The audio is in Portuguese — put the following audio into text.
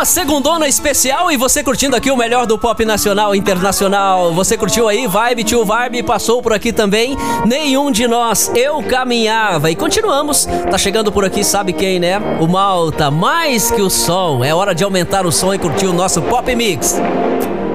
uma segundona especial e você curtindo aqui o melhor do pop nacional e internacional. Você curtiu aí? Vibe to Vibe passou por aqui também. Nenhum de nós, eu caminhava. E continuamos. Tá chegando por aqui, sabe quem, né? O Malta, mais que o som. É hora de aumentar o som e curtir o nosso Pop Mix.